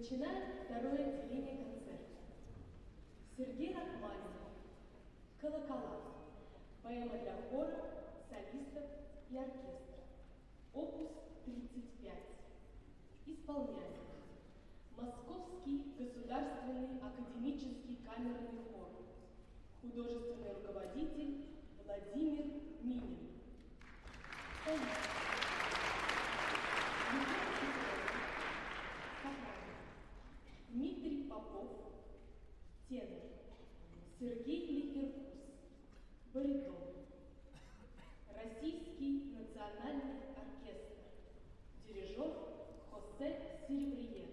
Начинает второе отделение концерта. Сергей Рахманинов. «Колокола». Поэма для хора, солистов и оркестра. Опус 35. Исполняет Московский государственный академический камерный хор. Художественный руководитель Владимир Минин. Дмитрий Попов, тенор. Сергей Лихеркус, баритон. Российский национальный оркестр. Дирижер Хосе Серебриен.